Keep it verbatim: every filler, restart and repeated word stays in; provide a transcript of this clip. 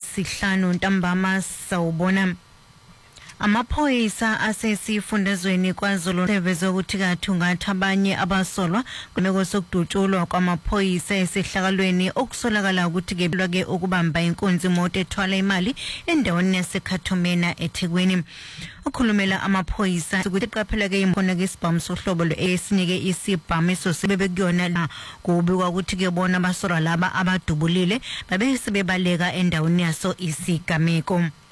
ngolwesihlanu ntambama sawubona. Amaphoyisa asesifundazweni kwaZulu seveza ukuthi kathungatha abanye abasolwa kunoko sokudutshulwa kwamaphoyisa esihlakalweni okusolakala ukuthi gebelwa ke ukubamba inkunzi imoto ethwala imali endaweni yaseKhathomena eThekwini. Ukhulumela amaphoyisa ukuthi qaphela ke imkhona ke isibhamu sohlobo esinike isibhamu esosibebe kuyona la kubikwa ukuthi ke bona abasolwa laba abadubulile babe sebebaleka endaweni yaso isigameko.